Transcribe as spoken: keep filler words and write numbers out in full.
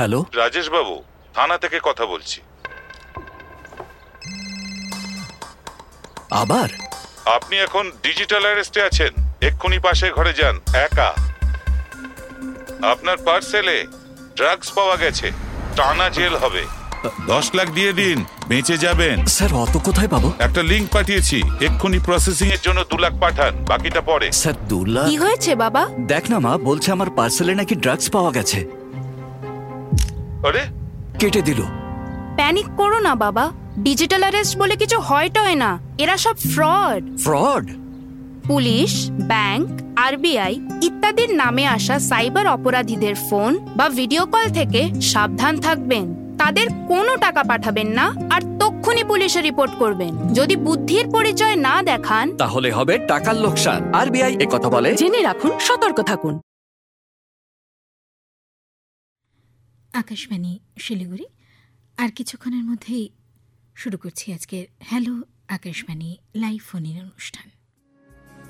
Hello, Rajesh বাবু, থানা থেকে কথা বলছি। আবার আপনি এখন ডিজিটাল অ্যারেস্টে আছেন। এক্ষুনি পাশের ঘরে যান, একা। আপনার পার্সেলে ড্রাগস পাওয়া গেছে, টানা জেল হবে। দশ লাখ দিয়ে দিন, বেঁচে যাবেন। স্যার অত কোথায় পাবো? একটা লিংক পাঠিয়েছি, এক্ষুনি প্রসেসিং এর জন্য দু লাখ পাঠান, বাকিটা পরে। স্যার দু লাখ? কি হয়েছে বাবা? দেখ না মা, বলছে আমার পার্সেলে নাকি ড্রাগস পাওয়া গেছে। আরে, কেটে দিল। প্যানিক করো না বাবা, ডিজিটাল অ্যারেস্ট বলে কিছু হয়টয় না, এরা সব fraud. Fraud? Police, bank, RBI ইত্যাদির নামে আসা সাইবার অপরাধীদের ফোন বা ভিডিও কল থেকে সাবধান থাকবেন। তাদের কোনো টাকা পাঠাবেন না, আর তক্ষুনি পুলিশে রিপোর্ট করবেন। যদি বুদ্ধির পরিচয় না দেখান তাহলে হবে টাকার লোকসান। আরবিআই এ কথা বলে। জেনে রাখুন, সতর্ক থাকুন। আকাশবাণী শিলিগুড়ি আর কিছুক্ষণের মধ্যেই শুরু করছি আজকের hello Akashvani live phone in অনুষ্ঠান।